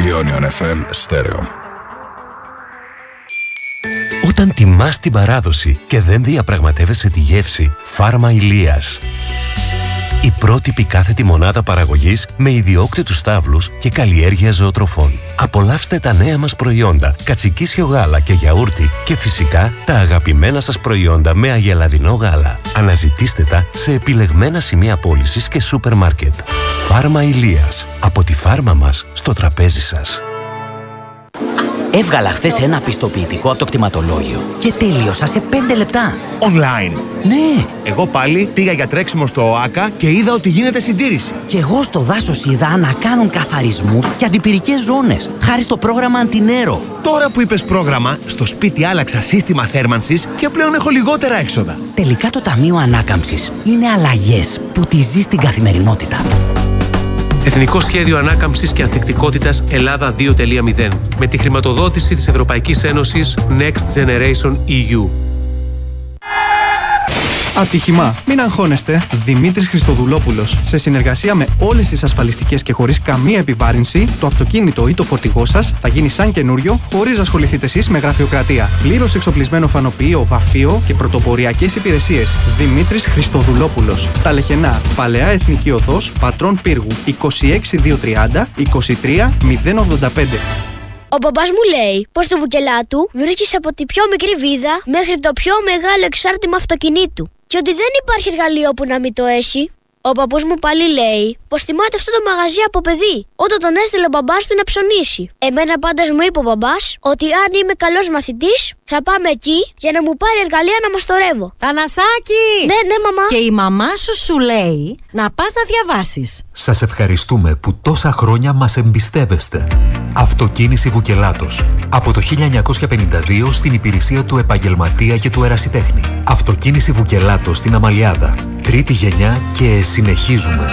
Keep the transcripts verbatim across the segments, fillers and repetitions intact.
Ionian εφ εμ Στέρεο. Όταν τιμάς την παράδοση και δεν διαπραγματεύεσαι τη γεύση, Φάρμα Ηλίας. Η πρότυπη κάθετη μονάδα παραγωγής με ιδιόκτητους στάβλους και καλλιέργεια ζωοτροφών. Απολαύστε τα νέα μας προϊόντα, κατσικίσιο γάλα και γιαούρτι και φυσικά τα αγαπημένα σας προϊόντα με αγελαδινό γάλα. Αναζητήστε τα σε επιλεγμένα σημεία πώλησης και σούπερ μάρκετ. Φάρμα Ηλίας. Από τη φάρμα μας στο τραπέζι σας. Έβγαλα χθες ένα πιστοποιητικό από το κτηματολόγιο και τελείωσα σε πέντε λεπτά. Online. Ναι. Εγώ πάλι πήγα για τρέξιμο στο ΟΑΚΑ και είδα ότι γίνεται συντήρηση. Και εγώ στο δάσος είδα να κάνουν καθαρισμούς και αντιπυρικές ζώνες, χάρη στο πρόγραμμα Αντινέρο. Τώρα που είπες πρόγραμμα, στο σπίτι άλλαξα σύστημα θέρμανσης και πλέον έχω λιγότερα έξοδα. Τελικά το Ταμείο Ανάκαμψης είναι αλλαγές που τη ζεις στην καθημερινότητα. Εθνικό Σχέδιο Ανάκαμψης και Ανθεκτικότητας Ελλάδα δύο τελεία μηδέν με τη χρηματοδότηση της Ευρωπαϊκής Ένωσης Next Generation ι γιου. Ατύχημα. Μην αγχώνεστε. Δημήτρης Χριστοδουλόπουλος. Σε συνεργασία με όλες τις ασφαλιστικές και χωρίς καμία επιβάρυνση, το αυτοκίνητο ή το φορτηγό σας θα γίνει σαν καινούριο, χωρίς να ασχοληθείτε εσείς με γραφειοκρατία. Πλήρως εξοπλισμένο φανοποιείο, βαφείο και πρωτοποριακές υπηρεσίες. Δημήτρης Χριστοδουλόπουλος. Στα Λεχενά, Παλαιά Εθνική Οδός, Πατρών Πύργου, είκοσι έξι χιλιάδες διακόσια τριάντα είκοσι τρία μηδέν ογδόντα πέντε. Ο μπαμπάς μου λέει πως το βουκελάτου βρίσκεις από τη πιο μικρή βίδα μέχρι το πιο μεγάλο εξάρτημα αυτοκινήτου και ότι δεν υπάρχει εργαλείο που να μην το έχει. Ο παππούς μου πάλι λέει πως θυμάται αυτό το μαγαζί από παιδί, όταν τον έστειλε ο μπαμπάς του να ψωνίσει. Εμένα πάντως μου είπε ο μπαμπάς ότι αν είμαι καλός μαθητής θα πάμε εκεί για να μου πάρει εργαλεία να μαστορεύω. Θανασάκη! Ναι, ναι, μαμά. Και η μαμά σου σου λέει να πας να διαβάσεις. Σας ευχαριστούμε που τόσα χρόνια μας εμπιστεύεστε. Αυτοκίνηση Βουκελάτος. Από το χίλια εννιακόσια πενήντα δύο στην υπηρεσία του επαγγελματία και του ερασιτέχνη. Αυτοκίνηση Βουκελάτος στην Αμαλιάδα. Τρίτη γενιά και συνεχίζουμε.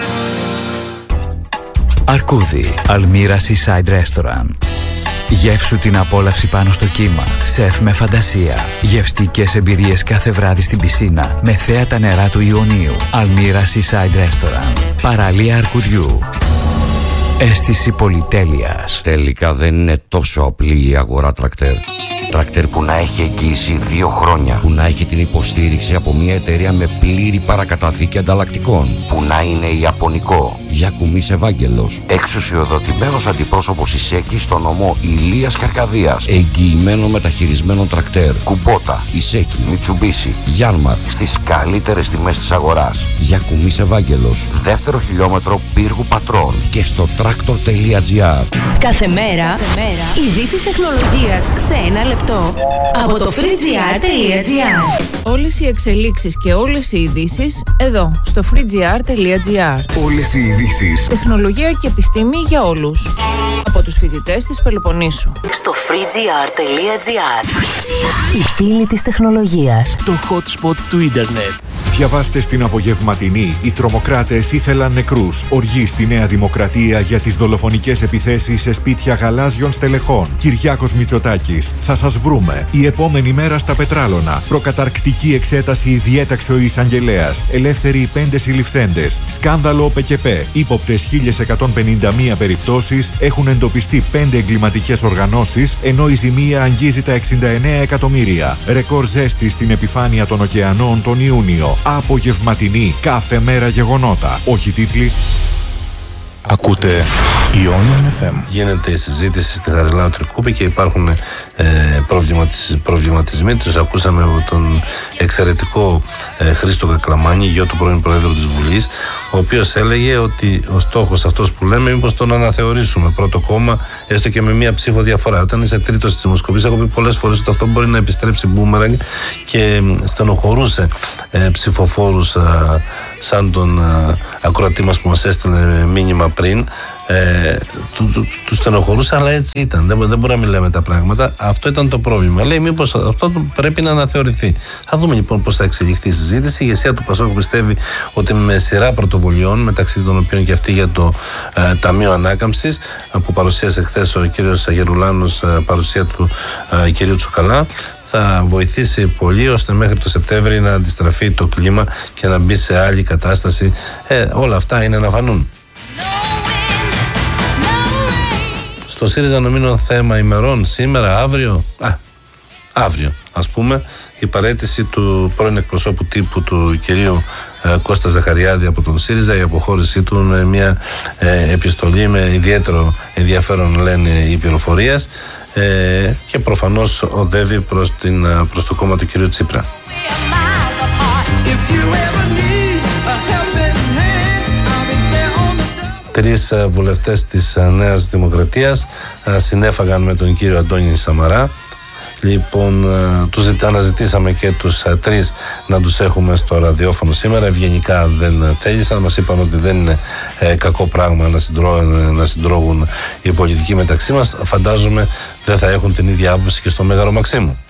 Αρκούδι, Αλμύρα Seaside Restaurant. Γεύσου την απόλαυση πάνω στο κύμα, σεφ με φαντασία. Γευστικές εμπειρίες κάθε βράδυ στην πισίνα, με θέα τα νερά του Ιωνίου. Αλμύρα Seaside Restaurant. Παραλία Αρκουδιού. Αίσθηση πολυτέλειας. Τελικά δεν είναι τόσο απλή η αγορά τρακτέρ. Τρακτέρ που να έχει εγγύηση δύο χρόνια, που να έχει την υποστήριξη από μια εταιρεία με πλήρη παρακαταθήκη ανταλλακτικών, που να είναι ιαπωνικό. Γιάκουμις Ευάγγελος, εξουσιοδοτημένος αντιπρόσωπος Ισέκη στο νομό Ηλίας και Αρκαδίας, εγγυημένο μεταχειρισμένο τρακτέρ. Κουμπότα, Ισέκη, Μιτσουμπίσι, Γιάνμαρ, στις καλύτερες τιμές της αγοράς. Γιάκουμις Ευάγγελος, δεύτερο χιλιόμετρο Πύργου Πατρών και στο τρακτορ τελεία τζι άρ. Κάθε μέρα, ειδήσεις τεχνολογίας σε ένα λεπτό από το free g r τελεία g r. Όλες οι εξελίξεις και όλες οι ειδήσεις εδώ στο free g r τελεία g r. Όλες οι ειδήσεις. Τεχνολογία και επιστήμη για όλους. Από τους φοιτητές της Πελοποννήσου. Στο free g r τελεία g r. Η πύλη της τεχνολογίας. Το hot spot του ίντερνετ. Διαβάστε στην απογευματινή. Οι τρομοκράτες ήθελαν νεκρούς. Οργή στη Νέα Δημοκρατία για τις δολοφονικές επιθέσεις σε σπίτια γαλάζιων στελεχών. Κυριάκος Μητσοτάκης. Θα σας βρούμε. Η επόμενη μέρα στα Πετράλωνα. Προκαταρκτική εξέταση διέταξε ο εισαγγελέας. Ελεύθεροι οι πέντε συλληφθέντες. Σκάνδαλο ΟΠΕΚΕΠΕ. Ύποπτες χίλια εκατόν πενήντα μία περιπτώσεις. Έχουν εντοπιστεί πέντε εγκληματικές οργανώσεις, ενώ η ζημία αγγίζει τα εξήντα εννέα εκατομμύρια. Ρεκόρ ζέστη στην επιφάνεια των ωκεανών τον Ιούνιο. Απογευματινή. Κάθε μέρα γεγονότα. Όχι τίτλοι. Ακούτε Ionian εφ εμ. Γίνεται η συζήτηση στη Χαριλάου Τρικούπη και υπάρχουν ε, προβληματισ, προβληματισμοί. Τους ακούσαμε από τον εξαιρετικό ε, Χρήστο Κακλαμάνη, γιο του πρώην Προέδρου της Βουλής, ο οποίος έλεγε ότι ο στόχος αυτός που λέμε, μήπως τον αναθεωρήσουμε. Πρώτο κόμμα, έστω και με μία ψήφο διαφορά. Όταν είσαι τρίτος στις δημοσκοπήσεις, έχω πει πολλές φορές ότι αυτό μπορεί να επιστρέψει μπούμεραγκ και στενοχωρούσε ε, ψηφοφόρους ε, σαν τον ε, ακροατή μας που μας έστειλε μήνυμα πριν. Ε, του, του, του στενοχωρούσε, αλλά έτσι ήταν. Δεν, δεν μπορούμε να μιλάμε τα πράγματα. Αυτό ήταν το πρόβλημα. Λέει, μήπως αυτό πρέπει να αναθεωρηθεί. Θα δούμε λοιπόν πώς θα εξελιχθεί η συζήτηση. Η ηγεσία του Πασόκ πιστεύει ότι με σειρά πρωτοβολιών, μεταξύ των οποίων και αυτή για το ε, Ταμείο Ανάκαμψης, που παρουσίασε χθες ο κύριος Αγερουλάνος, ε, παρουσία του ε, κυρίου Τσουκαλά, θα βοηθήσει πολύ ώστε μέχρι το Σεπτέμβρη να αντιστραφεί το κλίμα και να μπει σε άλλη κατάσταση. Ε, όλα αυτά είναι να φανούν. Στο ΣΥΡΙΖΑ νομίζω θέμα ημερών, σήμερα, αύριο, α, αύριο ας πούμε, η παραίτηση του πρώην εκπροσώπου τύπου του κυρίου ε, Κώστα Ζαχαριάδη από τον ΣΥΡΙΖΑ, η αποχώρησή του με μια ε, επιστολή με ιδιαίτερο ενδιαφέρον, λένε οι πληροφορίες, ε, και προφανώς οδεύει προς, την, προς το κόμμα του κυρίου Τσίπρα. Τρεις βουλευτές της Νέας Δημοκρατίας συνέφαγαν με τον κύριο Αντώνη Σαμαρά. Λοιπόν, τους αναζητήσαμε και τους τρεις να τους έχουμε στο ραδιόφωνο σήμερα. Ευγενικά δεν θέλησαν, μας είπαν ότι δεν είναι ε, κακό πράγμα να, συντρώ, να συντρώγουν οι πολιτικοί μεταξύ μας. Φαντάζομαι δεν θα έχουν την ίδια άποψη και στο Μέγαρο Μαξίμου.